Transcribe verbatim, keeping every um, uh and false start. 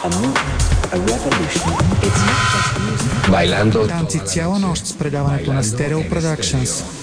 A movement, a revolution. It's not just music. Bailando. Tranzizione predavane tu na Stereo Productions.